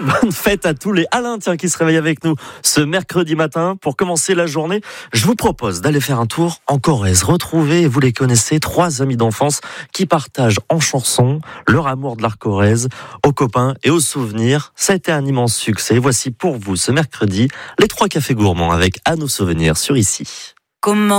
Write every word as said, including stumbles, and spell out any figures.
bonne fête à tous les Alain tiens, qui se réveillent avec nous ce mercredi matin. Pour commencer la journée, je vous propose d'aller faire un tour en Corrèze. Retrouvez, vous les connaissez, trois amis d'enfance qui partagent en chansons leur amour de l'art corrèze aux copains et aux souvenirs. Ça a été un immense succès. Voici pour vous ce mercredi les trois cafés gourmands avec À nos souvenirs sur Ici. Comment